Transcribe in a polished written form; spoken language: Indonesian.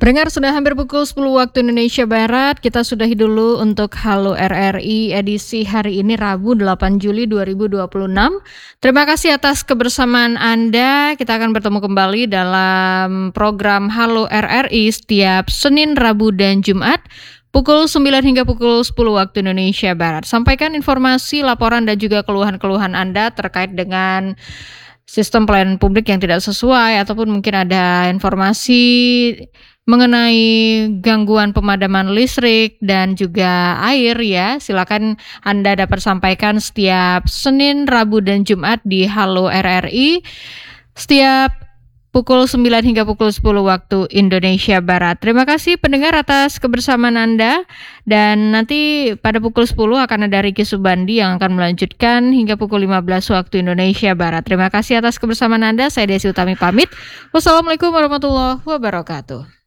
Pendengar, sudah hampir pukul 10 waktu Indonesia Barat. Kita sudahi dulu untuk Halo RRI edisi hari ini Rabu 8 Juli 2026. Terima kasih atas kebersamaan Anda. Kita akan bertemu kembali dalam program Halo RRI setiap Senin, Rabu, dan Jumat pukul 9 hingga pukul 10 waktu Indonesia Barat. Sampaikan informasi, laporan, dan juga keluhan-keluhan Anda terkait dengan sistem pelayanan publik yang tidak sesuai, ataupun mungkin ada informasi mengenai gangguan pemadaman listrik dan juga air ya. Silakan Anda dapat sampaikan setiap Senin, Rabu, dan Jumat di Halo RRI setiap pukul 9 hingga pukul 10 waktu Indonesia Barat. Terima kasih pendengar atas kebersamaan Anda. Dan nanti pada pukul 10 akan ada Riki Subandi yang akan melanjutkan hingga pukul 15 waktu Indonesia Barat. Terima kasih atas kebersamaan Anda. Saya Desi Utami pamit. Wassalamualaikum warahmatullahi wabarakatuh.